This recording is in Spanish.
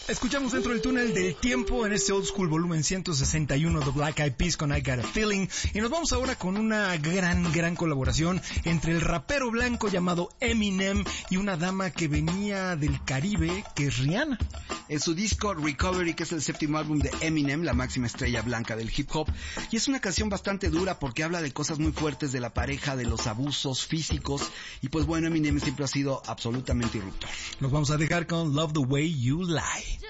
Escuchamos Dentro del Túnel del Tiempo en este Old School volumen 161 de Black Eyed Peas con I Got a Feeling. Y nos vamos ahora con una gran colaboración entre el rapero blanco llamado Eminem y una dama que venía del Caribe, que es Rihanna. En su disco Recovery, que es el séptimo álbum de Eminem, la máxima estrella blanca del hip hop, y es una canción bastante dura porque habla de cosas muy fuertes de la pareja, de los abusos físicos, y pues bueno, Eminem siempre ha sido absolutamente irruptor. Nos vamos a dejar con Love the Way You Lie.